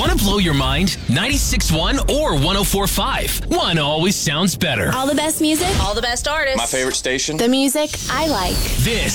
Want to blow your mind? 96.1 or 104.5. One always sounds better. All the best music. All the best artists. My favorite station. The music I like. This